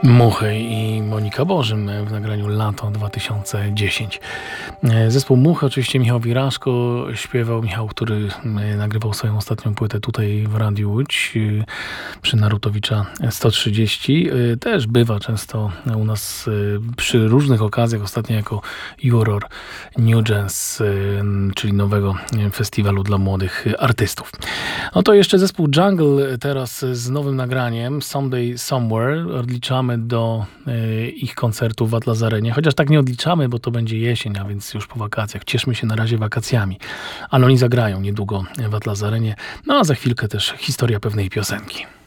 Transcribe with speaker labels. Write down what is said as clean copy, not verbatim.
Speaker 1: Muchy i Monika Bożym w nagraniu Lato 2010. Zespół Muchy, oczywiście Michał Wiraszko śpiewał, Michał, który nagrywał swoją ostatnią płytę tutaj w Radiu Łódź przy Narutowicza 130. Też bywa często u nas przy różnych okazjach, ostatnio jako juror New Jazz, czyli nowego festiwalu dla młodych artystów. No to jeszcze zespół Jungle teraz z nowym nagraniem Someday Somewhere. Odliczamy do ich koncertu w Atlas Arenie. Chociaż tak nie odliczamy, bo to będzie jesień, a więc już po wakacjach. Cieszmy się na razie wakacjami. Ale oni zagrają niedługo w Atlas Arenie. No a za chwilkę też historia pewnej piosenki.